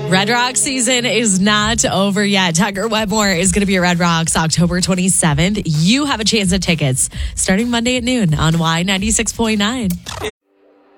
Red Rocks season is not over yet. Tucker Wetmore is going to be at Red Rocks October 27th. You have a chance at tickets starting Monday at noon on Y96.9.